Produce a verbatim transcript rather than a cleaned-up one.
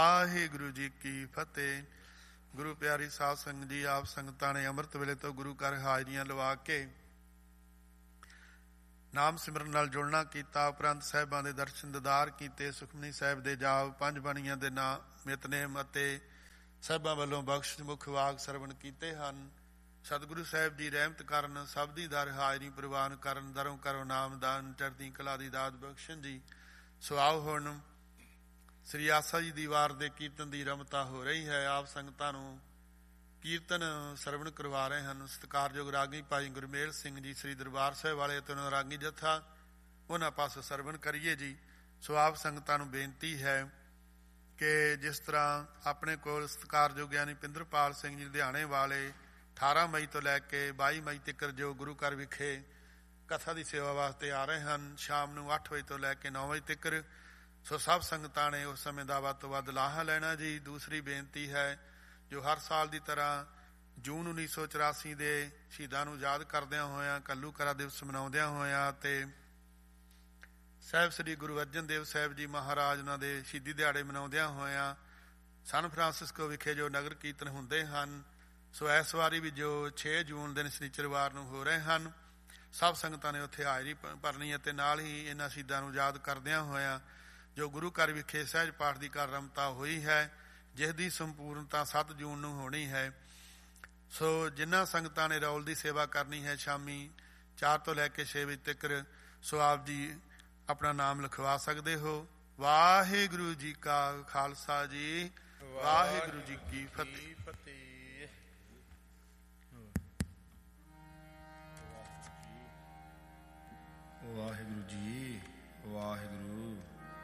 ਵਾਹਿਗੁਰੂ ਜੀ ਕੀ ਫਤਿਹ। ਗੁਰੂ ਪਿਆਰੀ ਸਾਧ ਸੰਗਤ ਜੀ, ਆਪ ਸੰਗਤਾਂ ਨੇ ਅੰਮ੍ਰਿਤ ਵੇਲੇ ਤੋਂ ਗੁਰੂ ਘਰ ਹਾਜ਼ਰੀਆਂ ਲਵਾ ਕੇ ਨਾਮ ਸਿਮਰਨ ਨਾਲ ਜੁੜਨਾ ਕੀਤਾ। ਉਪਰੰਤ ਸਾਹਿਬਾਂ ਦੇ ਦਰਸ਼ਨ ਦੀਦਾਰ ਕੀਤੇ। ਸੁਖਮਨੀ ਸਾਹਿਬ ਦੇ ਜਾਪ, ਪੰਜ ਬਾਣੀਆਂ ਦੇ ਨਾਂ, ਨਿਤਨੇਮ ਅਤੇ ਸਾਹਿਬਾਂ ਵੱਲੋਂ ਬਖਸ਼ ਮੁਖ ਵਾਕ ਸਰਵਣ ਕੀਤੇ ਹਨ। ਸਤਿਗੁਰੂ ਸਾਹਿਬ ਦੀ ਰਹਿਮਤ ਕਰਨ, ਸਭ ਦੀ ਦਰ ਹਾਜ਼ਰੀ ਪ੍ਰਵਾਨ ਕਰਨ, ਦਰੋਂ ਕਰੋ ਨਾਮਦਾਨ, ਚੜ੍ਹਦੀ ਕਲਾ ਦੀ ਦਾਤ ਬਖਸ਼ਣ ਜੀ। ਸੋ ਆਓ ਹੁਣ ਸ੍ਰੀ ਆਸਾ ਜੀ ਦੀ ਵਾਰ ਦੇ ਕੀਰਤਨ ਦੀ ਰਮਤਾ ਹੋ ਰਹੀ ਹੈ। ਆਪ ਸੰਗਤਾਂ ਨੂੰ ਕੀਰਤਨ ਸਰਵਣ ਕਰਵਾ ਰਹੇ ਹਨ ਸਤਿਕਾਰਯੋਗ ਰਾਗੀ ਭਾਈ ਗੁਰਮੇਲ ਸਿੰਘ ਜੀ, ਸ੍ਰੀ ਦਰਬਾਰ ਸਾਹਿਬ ਵਾਲੇ ਅਤੇ ਉਹਨਾਂ ਰਾਗੀ ਜੱਥਾ। ਉਹਨਾਂ ਪਾਸੋਂ ਸਰਵਣ ਕਰੀਏ ਜੀ। ਸੋ ਆਪ ਸੰਗਤਾਂ ਨੂੰ ਬੇਨਤੀ ਹੈ ਕਿ ਜਿਸ ਤਰ੍ਹਾਂ ਆਪਣੇ ਕੋਲ ਸਤਿਕਾਰਯੋਗ ਗਿਆਨੀ ਪਿੰਦਰਪਾਲ ਸਿੰਘ ਜੀ ਲੁਧਿਆਣੇ ਵਾਲੇ ਅਠਾਰਾਂ ਮਈ ਤੋਂ ਲੈ ਕੇ ਬਾਈ ਮਈ ਤੱਕ ਜੋ ਗੁਰੂ ਘਰ ਵਿਖੇ ਕਥਾ ਦੀ ਸੇਵਾ ਵਾਸਤੇ ਆ ਰਹੇ ਹਨ, ਸ਼ਾਮ ਨੂੰ ਅੱਠ ਵਜੇ ਤੋਂ ਲੈ ਕੇ ਨੌ ਵਜੇ ਤੱਕ। ਸੋ ਸਭ ਸੰਗਤਾਂ ਨੇ ਉਸ ਸਮੇਂ ਦਾ ਵੱਧ ਤੋਂ ਵੱਧ ਲਾਹਾ ਲੈਣਾ ਜੀ। ਦੂਸਰੀ ਬੇਨਤੀ ਹੈ, ਜੋ ਹਰ ਸਾਲ ਦੀ ਤਰ੍ਹਾਂ ਜੂਨ ਉੱਨੀ ਸੌ ਚੁਰਾਸੀ ਦੇ ਸ਼ਹੀਦਾਂ ਨੂੰ ਯਾਦ ਕਰਦਿਆਂ ਹੋਇਆਂ, ਘੱਲੂਘਾਰਾ ਦਿਵਸ ਮਨਾਉਂਦਿਆਂ ਹੋਇਆਂ ਅਤੇ ਸਾਹਿਬ ਸ੍ਰੀ ਗੁਰੂ ਅਰਜਨ ਦੇਵ ਸਾਹਿਬ ਜੀ ਮਹਾਰਾਜ ਉਹਨਾਂ ਦੇ ਸ਼ਹੀਦੀ ਦਿਹਾੜੇ ਮਨਾਉਂਦਿਆਂ ਹੋਇਆਂ ਸਨ ਫਰਾਂਸਿਸਕੋ ਵਿਖੇ ਜੋ ਨਗਰ ਕੀਰਤਨ ਹੁੰਦੇ ਹਨ, ਸੋ ਇਸ ਵਾਰੀ ਵੀ ਜੋ ਛੇ ਜੂਨ ਦਿਨ ਸ਼ਨੀਚਰਵਾਰ ਨੂੰ ਹੋ ਰਹੇ ਹਨ, ਸਭ ਸੰਗਤਾਂ ਨੇ ਉੱਥੇ ਹਾਜ਼ਰੀ ਭਰਨੀ ਅਤੇ ਨਾਲ ਹੀ ਇਹਨਾਂ ਸ਼ਹੀਦਾਂ ਨੂੰ ਯਾਦ ਕਰਦਿਆਂ ਹੋਇਆਂ ਜੋ ਗੁਰੂ ਘਰ ਵਿਖੇ ਸਹਿਜ ਪਾਠ ਦੀ ਘਰ ਰਮਤਾ ਹੋਈ ਹੈ, ਜਿਸ ਦੀ ਸੰਪੂਰਨਤਾ ਸੱਤ ਜੂਨ ਨੂੰ ਹੋਣੀ ਹੈ। ਸੋ ਜਿਨ੍ਹਾਂ ਸੰਗਤਾਂ ਨੇ ਰੌਲ ਦੀ ਸੇਵਾ ਕਰਨੀ ਹੈ ਸ਼ਾਮੀ ਚਾਰ ਤੋਂ ਲੈ ਕੇ ਛੇ ਵਜੇ ਤੱਕ, ਸੋ ਆਪ ਜੀ ਆਪਣਾ ਨਾਮ ਲਿਖਵਾ ਸਕਦੇ ਹੋ। ਵਾਹਿਗੁਰੂ ਜੀ ਕਾ ਖਾਲਸਾ ਜੀ, ਵਾਹਿਗੁਰੂ ਜੀ ਕੀ ਫਤਿਹ। ਵਾਹਿਗੁਰੂ ਜੀ, ਵਾਹਿਗੁਰੂ।